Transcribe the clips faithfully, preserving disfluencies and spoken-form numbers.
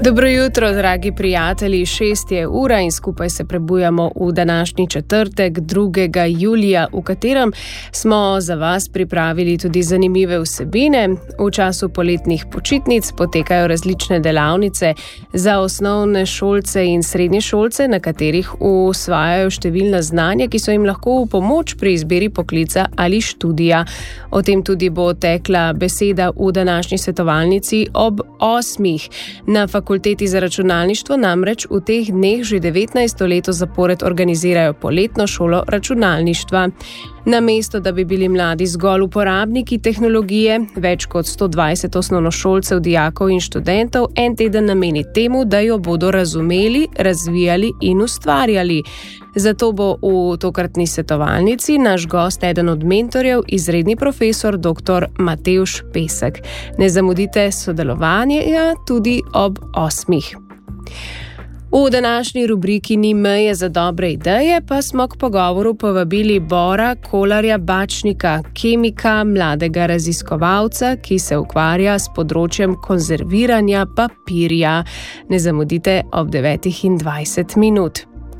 Dobro jutro, dragi prijatelji, šest je ura in skupaj se prebujamo v današnji četrtek, drugega julija, v katerem smo za vas pripravili tudi zanimive vsebine. V času poletnih počitnic potekajo različne delavnice za osnovne šolce in srednje šolce, na katerih usvajajo številna znanja, ki so jim lahko v pomoč pri izbiri poklica ali študija. O tem tudi bo tekla beseda v današnji svetovalnici ob osmih. Na Fakulteti za računalništvo namreč v teh dneh že devetnajsto leto zapored organizirajo poletno šolo računalništva. Namesto, da bi bili mladi zgolj uporabniki tehnologije, več kot sto dvajset osnovnošolcev, dijakov in študentov en teden nameni temu, da jo bodo razumeli, razvijali in ustvarjali. Zato bo v tokratni svetovalnici naš gost eden od mentorjev, izredni profesor dr. Matevž Pesek. Ne zamudite sodelovanje tudi ob osmih. V današnji rubriki Ni meje za dobre ideje pa smo k pogovoru povabili Bora Kolarja Bačnika, kemika, mladega raziskovalca, ki se ukvarja s področjem konzerviranja papirja. Ne zamudite ob devetih in dvajset minut.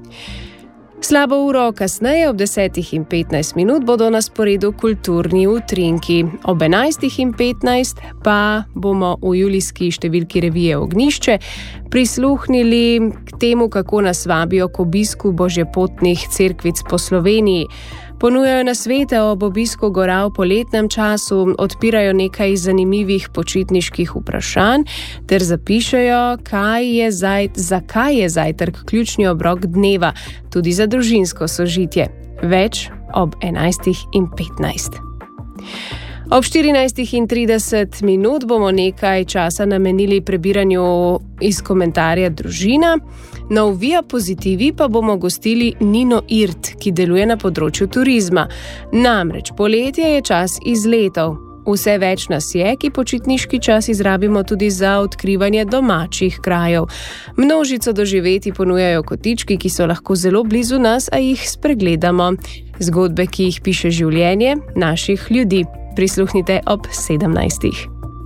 Slabo uro kasneje, ob desetih in petnajst minut, bodo na sporedu kulturni utrinki. Ob enajstih in petnajst pa bomo v julijski številki revije Ognjišče prisluhnili k temu, kako nas vabijo k obisku božjepotnih cerkvic po Sloveniji. Ponujajo nasvete ob obisku gora v poletnem času, odpirajo nekaj zanimivih počitniških vprašanj ter zapišejo, kaj je zaj, zakaj je zajtrk ključni obrok dneva, tudi za družinsko sožitje. Več ob enajstih in petnajst. Ob štirinajstih in trideset minut bomo nekaj časa namenili prebiranju iz komentarja Družina. Na Via Pozitivi pa bomo gostili Nino Irt, ki deluje na področju turizma. Namreč poletje je čas izletov. Vse več nas je, ki počitniški čas izrabimo tudi za odkrivanje domačih krajev. Množico doživeti ponujajo kotički, ki so lahko zelo blizu nas, a jih spregledamo. Zgodbe, ki jih piše življenje naših ljudi. Prisluhnite ob sedemnajstih.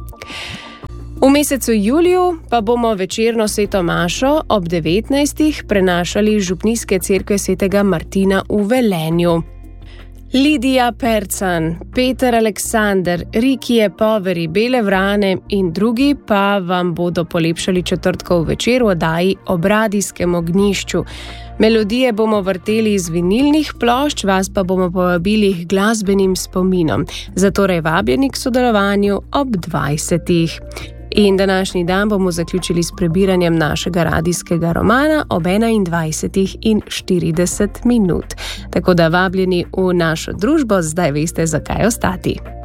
V mesecu juliju pa bomo večerno sveto mašo ob devetnajstih prenašali iz župnijske cerkve svetega Martina v Velenju. Lidija Percan, Peter Aleksander, Rikije Poveri, Bele Vrane in drugi pa vam bodo polepšali četrtkov večer v oddaji ob radijskem ognjišču. Melodije bomo vrteli iz vinilnih plošč, vas pa bomo povabili k glasbenim spominom. Zatorej vabljeni k sodelovanju ob dvajsetih. In današnji dan bomo zaključili s prebiranjem našega radijskega romana ob enaindvajsetih in štirideset minut. Tako da vabljeni v našo družbo, zdaj veste, zakaj ostati.